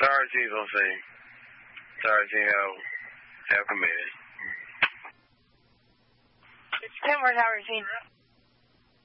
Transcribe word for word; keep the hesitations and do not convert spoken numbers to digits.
Tower G's on scene. Tower G have, have committed. ten more Tower G.